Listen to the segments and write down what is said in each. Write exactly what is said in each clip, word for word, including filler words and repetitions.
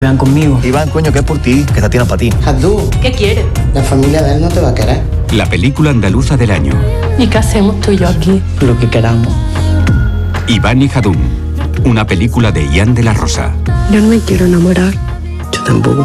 Vean conmigo. Iván, coño, que es por ti, que esta tiene para ti. Abdú, ¿qué quiere? La familia de él no te va a querer. La película andaluza del año. ¿Y qué hacemos tú y yo aquí? Lo que queramos. Iván y Jadún, una película de Ian de la Rosa. Yo no me quiero enamorar. Yo tampoco.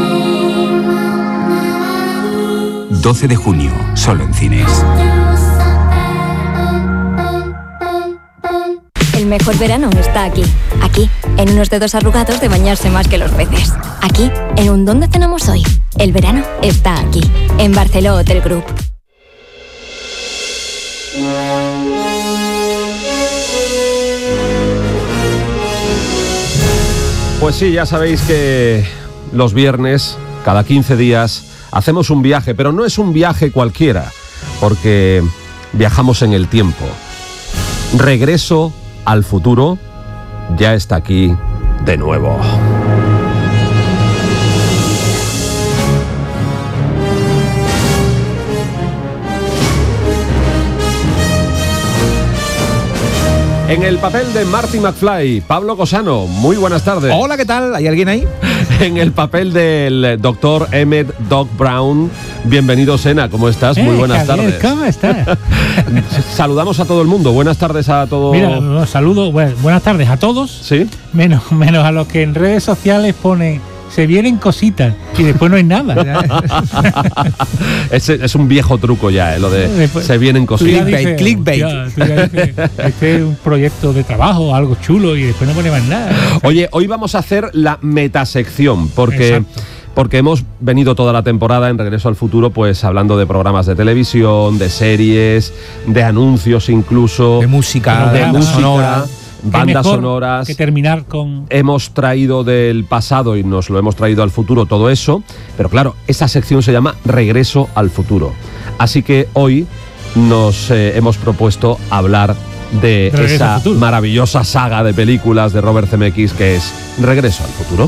doce de junio, solo en cines. El mejor verano está aquí. Aquí, en unos dedos arrugados de bañarse más que los peces. Aquí, en un ¿dónde cenamos hoy? El verano está aquí. En Barceló Hotel Group. Pues sí, ya sabéis que los viernes, cada quince días, hacemos un viaje, pero no es un viaje cualquiera, porque viajamos en el tiempo. Regreso al futuro ya está aquí de nuevo. En el papel de Marty McFly, Pablo Cosano, muy buenas tardes. Hola, ¿qué tal? ¿Hay alguien ahí? En el papel del doctor Emmett Doc Brown, bienvenido, Sena, ¿cómo estás? Eh, muy buenas Javier, tardes. ¿Cómo estás? Saludamos a todo el mundo, buenas tardes a todos. Mira, no, saludo, bueno, buenas tardes a todos. Sí. Menos, menos a los que en redes sociales ponen se vienen cositas y después no hay nada. es, es un viejo truco ya, ¿eh? Lo de después, se vienen cositas. Clickbait, clickbait. Ya, tú ya dices, este es un proyecto de trabajo, algo chulo, y después no pone más nada. Oye, hoy vamos a hacer la metasección, porque... Exacto. Porque hemos venido toda la temporada en Regreso al Futuro pues hablando de programas de televisión, de series, de anuncios incluso. De música, de, de música, sonora. bandas sonoras. Que terminar con... Hemos traído del pasado y nos lo hemos traído al futuro todo eso. Pero claro, esa sección se llama Regreso al Futuro. Así que hoy nos eh, hemos propuesto hablar de Regreso esa al futuro. maravillosa saga de películas de Robert Zemeckis que es Regreso al Futuro.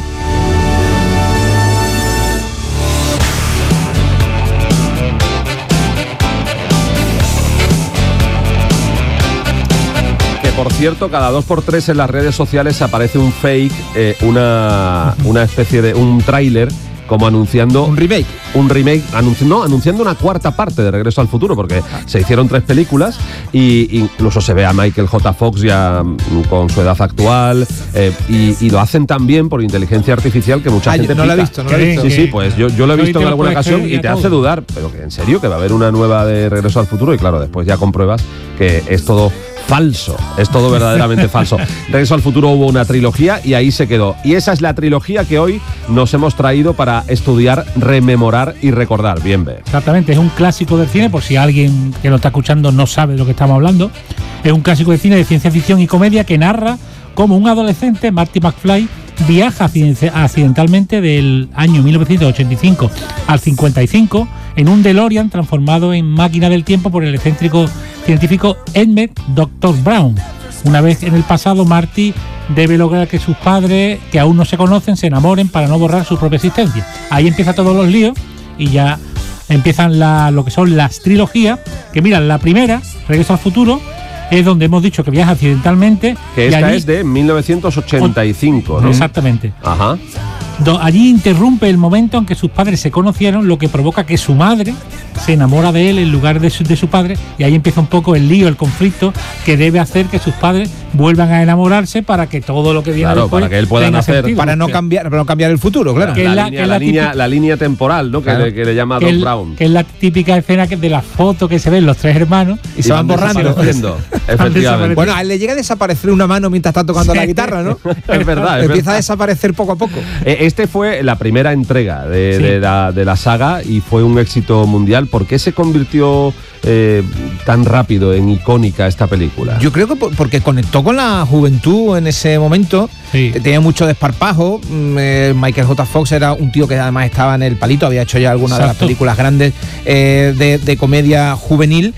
Por cierto, cada dos por tres en las redes sociales aparece un fake, eh, una, una especie de un tráiler como anunciando un remake, un remake, anunci- no, anunciando una cuarta parte de Regreso al Futuro, porque se hicieron tres películas y incluso se ve a Michael J. Fox ya con su edad actual eh, y, y lo hacen tan bien por inteligencia artificial que mucha ah, gente no pica. lo he visto, no lo he visto. Sí, sí, pues yo, yo lo he visto en alguna ocasión y te todo. hace dudar, pero que en serio, que va a haber una nueva de Regreso al Futuro y claro, después ya compruebas que es todo falso, es todo verdaderamente falso. Regreso al Futuro hubo una trilogía y ahí se quedó. Y esa es la trilogía que hoy nos hemos traído para estudiar, rememorar y recordar. Bien, ve. Exactamente, es un clásico del cine, por si alguien que lo está escuchando no sabe de lo que estamos hablando. Es un clásico de cine de ciencia ficción y comedia que narra cómo un adolescente, Marty McFly, viaja accidentalmente del año mil novecientos ochenta y cinco al cincuenta y cinco en un DeLorean transformado en máquina del tiempo por el excéntrico científico Emmett doctor Brown. Una vez en el pasado, Marty debe lograr que sus padres, que aún no se conocen, se enamoren para no borrar su propia existencia. Ahí empieza todos los líos y ya empiezan la, lo que son las trilogías, que mira, la primera, Regreso al Futuro, es donde hemos dicho que viaja accidentalmente. Que esta allí, es de mil novecientos ochenta y cinco, ¿no? Exactamente. Ajá. Do, allí interrumpe el momento en que sus padres se conocieron, lo que provoca que su madre se enamora de él en lugar de su, de su padre, y ahí empieza un poco el lío, el conflicto que debe hacer que sus padres vuelvan a enamorarse para que todo lo que viene claro, después para que él pueda nacer, sentido. para no cambiar, para no cambiar el futuro, claro. Que la, la, la, línea, que la, la, línea, típica, la línea temporal, ¿no? Claro. Que, le, que le llama que Doc el, Brown. Que es la típica escena que de la foto que se ven los tres hermanos y, y se van, van borrando. Efectivamente. Bueno, a él le llega a desaparecer una mano mientras está tocando sí. la guitarra, ¿no? Es verdad. Es Empieza verdad. a desaparecer poco a poco. Este fue la primera entrega de, sí. de, la, de la saga y fue un éxito mundial. ¿Por qué se convirtió eh, tan rápido en icónica esta película? Yo creo que por, porque conectó con la juventud en ese momento. Sí. Tenía mucho desparpajo. Eh, Michael J. Fox era un tío que además estaba en el palito, había hecho ya algunas de las películas grandes eh, de, de comedia juvenil.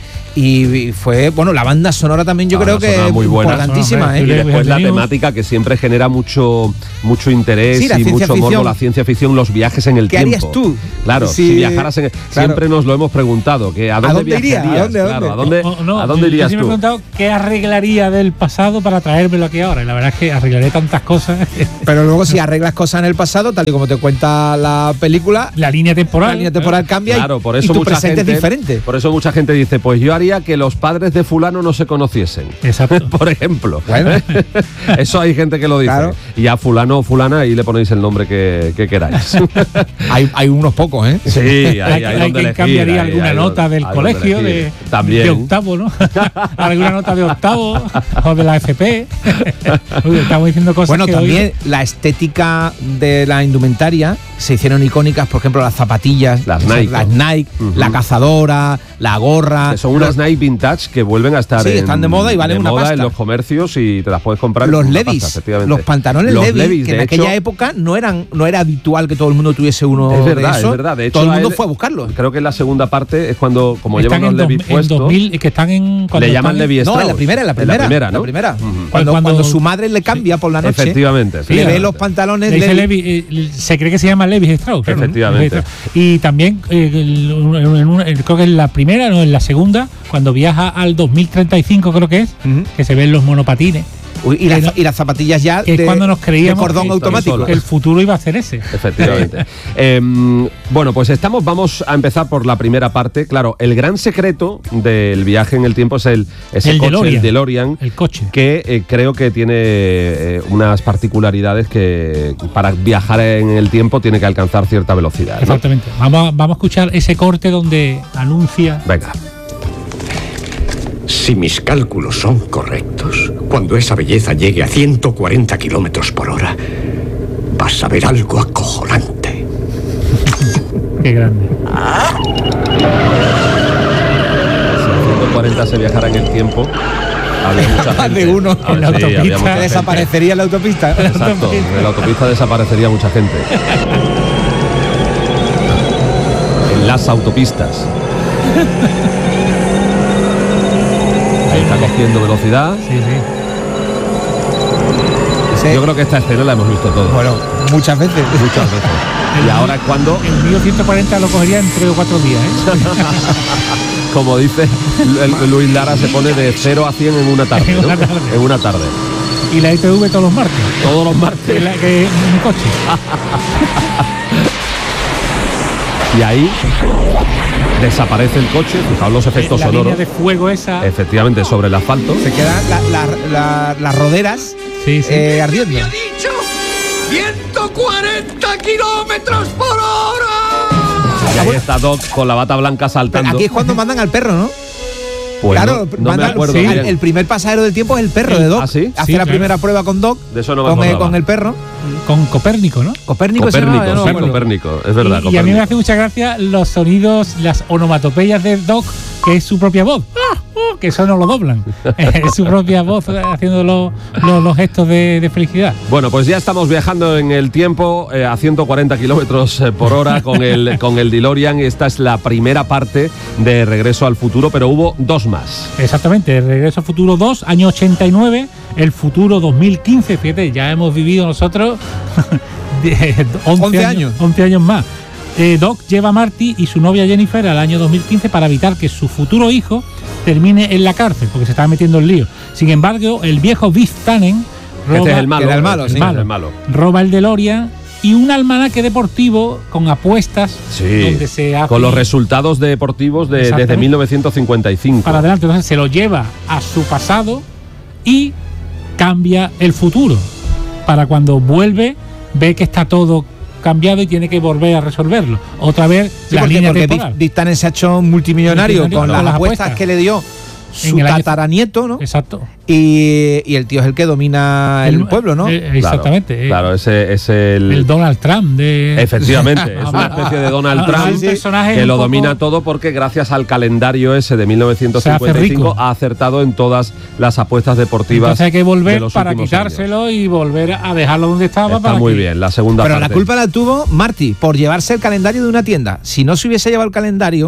Y fue, bueno, la banda sonora también yo ah, creo que es muy buena, importantísima, ¿eh? Y después la temática que siempre genera mucho mucho interés sí, y mucho morbo, la ciencia ficción, los viajes en el ¿Qué tiempo. ¿Qué harías tú? Claro, sí, si viajaras en el, claro. siempre nos lo hemos preguntado, que ¿a dónde, ¿A dónde irías? ¿A dónde, claro, ¿a dónde, no, no, ¿a dónde irías yo tú? Me he preguntado qué arreglaría del pasado para traérmelo aquí ahora, y la verdad es que arreglaría tantas cosas. Pero luego si arreglas cosas en el pasado, tal y como te cuenta la película, la línea temporal, la línea temporal cambia claro, y, por eso y tu mucha presente gente, es diferente. Por eso mucha gente dice, pues yo haría que los padres de fulano no se conociesen. Exacto. Por ejemplo. Bueno. Eso hay gente que lo dice. Claro. Y a fulano o fulana ahí le ponéis el nombre que, que queráis. hay, hay unos pocos, ¿eh? Sí, hay, hay, hay, hay donde quien elegir, cambiaría hay, alguna hay nota donde, del hay colegio donde de, También. de octavo, ¿no? Alguna nota de octavo o de la F P. Uy, estamos diciendo cosas bueno, que también hoy... la estética de la indumentaria se hicieron icónicas, por ejemplo, las zapatillas, las o sea, Nike, las Nike uh-huh. la cazadora, la gorra. Que son unas Nike vintage que vuelven a estar sí, en, están de moda y valen de una moda pasta. en los comercios y te las puedes comprar. Los en una Levi's, pasta, efectivamente. los pantalones los Levi's, Levi's, que de en aquella hecho, época no eran no era habitual que todo el mundo tuviese uno es verdad, de esos. Es verdad, de hecho, todo el mundo él, fue a buscarlos. Creo que en la segunda parte es cuando, como están llevan los en Levi's dos, puestos, en dos mil, que están en... le llaman Levi Strauss. No, en la primera, en la primera. En la primera, ¿no? La primera. Uh-huh. Cuando, Cuando- cuando su madre le cambia por la noche, Efectivamente, le efectivamente. ve los pantalones Le dice Levi. Levi, eh, se cree que se llama Levi Strauss. claro, ¿no? Efectivamente. Levi Strauss. Y también, eh, el- en- en una- creo que en la primera, no, en la segunda, cuando viaja al dos mil treinta y cinco, creo que es, Ujú. que se ven los monopattines. Uy, y, las, y las zapatillas ya Que es de, cuando nos creíamos de cordón que- automático. que el futuro iba a ser ese. Efectivamente. Eh, bueno, pues estamos, vamos a empezar por la primera parte. Claro, el gran secreto del viaje en el tiempo es el, ese El coche, DeLorean. el DeLorean, El coche. que eh, creo que tiene eh, unas particularidades que para viajar en el tiempo tiene que alcanzar cierta velocidad, ¿no? Exactamente. Vamos a, vamos a escuchar ese corte donde anuncia. Venga. Si mis cálculos son correctos, cuando esa belleza llegue a ciento cuarenta kilómetros por hora, vas a ver algo acojonante. Qué grande. Si a ciento cuarenta se viajara en el tiempo, habría mucha Más gente. de uno. Ah, En la sí, habría autopista. mucha gente. Desaparecería en la autopista. Exacto, en la autopista desaparecería mucha gente. En las autopistas. Ahí está cogiendo velocidad. Sí, sí. Sí. Yo creo que esta escena la hemos visto todos. Bueno, muchas veces. Muchas veces. Y ahora es cuando, El mío ciento cuarenta lo cogería en tres o cuatro días, ¿eh? como dice el- Luis Lara, se pone de cero a cien en una tarde, En ¿no? una tarde. En una tarde. Y la I T V todos los martes. Todos los martes. Que, la- que en mi coche. Y ahí desaparece el coche. Fijaos los efectos la sonoros. línea de fuego esa. Efectivamente, sobre el asfalto. Se quedan la- la- la- las roderas Sí, sí. eh, ardiendo. dicho ciento cuarenta kilómetros por hora! Y ahí está Doc con la bata blanca Pero saltando. aquí es cuando mandan al perro, ¿no? Pues claro, no, no me mandan- acuerdo sí, bien. el, el primer pasajero del tiempo es el perro El- de Doc. ¿Ah, sí? Hace Sí, la claro. primera prueba con Doc, De eso no me con, el, acordaba. con el perro. Con Copérnico, ¿no? Copérnico, se Copérnico, llamaba, yo no me sí, acuerdo. Copérnico, es verdad. Y, y a mí me Copérnico. hace mucha gracia los sonidos, las onomatopeyas de Doc, que es su propia voz. ¡Ah! ¡Oh! Que eso no lo doblan. Es su propia voz eh, haciendo los, los, los gestos de, de felicidad. Bueno, pues ya estamos viajando en el tiempo eh, a ciento cuarenta kilómetros eh, por hora con el, con el DeLorean. Esta es la primera parte de Regreso al Futuro, pero hubo dos más. Exactamente, Regreso al Futuro dos, año ochenta y nueve, el futuro dos mil quince, fíjate, ya hemos vivido nosotros once, once años, años. once años más. Eh, Doc lleva a Marty y su novia Jennifer al año dos mil quince para evitar que su futuro hijo termine en la cárcel, porque se estaba metiendo en lío. Sin embargo, el viejo Biff Tannen roba, Este es el malo. era el malo, este sí. es el malo. roba el DeLorean y un almanaque deportivo con apuestas Sí, donde se hace con los resultados deportivos de, Exactamente. desde mil novecientos cincuenta y cinco. para adelante. Entonces se lo lleva a su pasado y cambia el futuro. Para cuando vuelve, ve que está todo cambiado y tiene que volver a resolverlo. Otra vez Sí, la porque, línea porque temporal. Dick Tannen se ha hecho multimillonario, Multimillonario con con las, las apuestas, apuestas. que le dio su En el año- tataranieto, ¿no? Exacto. Y, y el tío es el que domina el, pueblo, ¿no? Eh, exactamente. eh, Claro, ese es el. el Donald Trump de. Efectivamente, es una especie de Donald Ah, Trump un personaje que un lo poco- domina todo porque gracias al calendario ese de mil novecientos cincuenta y Se hace cinco rico. ha acertado en todas las apuestas deportivas. Entonces hay que de volver los para últimos quitárselo y volver a dejarlo donde estaba. Está para muy que- bien, la segunda Pero la parte. culpa la tuvo Marty por llevarse el calendario de una tienda. Si no se hubiese llevado el calendario,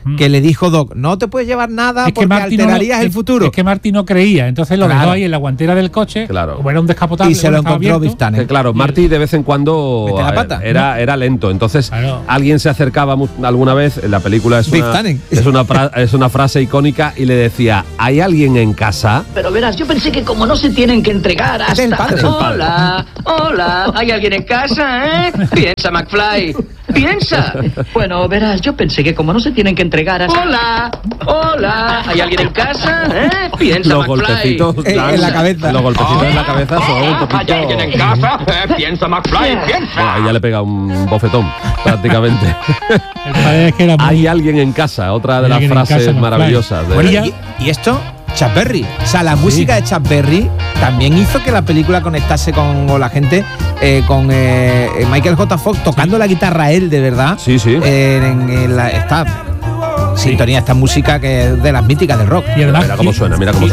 Mm. que le dijo Doc, no te puedes llevar nada Es que porque Marty no- alterarías el es- futuro. Es que Marty no creía, entonces lo Claro. dejó ahí en la guantera del coche, Claro. como era un descapotable. y se lo como estaba encontró abierto. Biff Tannen. Que claro, Marty de vez en cuando Mete la a ver, pata, era, era lento. Entonces, Claro. alguien se acercaba mu- alguna vez, en la película es Biff una, Tannen. es, una fra- es una frase icónica, y le decía, ¿hay alguien en casa? Pero verás, yo pensé que como no se tienen que entregar hasta... Es el padre. Es el padre. Hola, hola, ¿hay alguien en casa, eh? Piensa, McFly, piensa. Bueno, verás, yo pensé que como no se tienen que entregar hasta... Hola, hola, ¿hay alguien en casa, eh? Piensa, Los McFly. golpecitos En- en la cabeza. Los golpecitos en la cabeza son un poquito. ¿Hay alguien en casa? Eh, piensa, McFly, piensa. Bueno, ahí ya le pega un bofetón, prácticamente. El padre es que era muy- Hay alguien en casa, otra de Hay las alguien en frases casa, McFly. maravillosas. de- Bueno, Ya- y, y esto, Chuck Berry. O sea, la música de Chuck Berry también hizo que la película conectase con, con la gente, eh, con eh, Michael J. Fox tocando la guitarra él, de verdad. Sí, sí. Eh, en, en la, esta sintonía, esta música que es de las míticas del rock. Y además, Mira cómo suena, mira cómo y-